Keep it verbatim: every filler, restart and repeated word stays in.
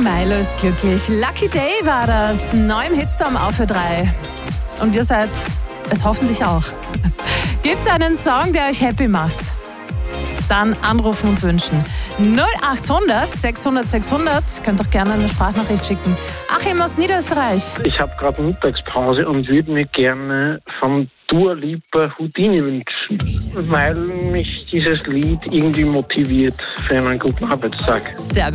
Milo ist glücklich. Lucky Day war das. Neu im Hitstorm auf für drei. Und ihr seid es hoffentlich auch. Gibt's einen Song, der euch happy macht? Dann anrufen und wünschen. null achthundert sechshundert sechshundert. Könnt auch gerne eine Sprachnachricht schicken. Achim aus Niederösterreich. Ich habe gerade Mittagspause und würde mir gerne von Dua Lipa Houdini wünschen, weil mich dieses Lied irgendwie motiviert für einen guten Arbeitstag. Sehr gut.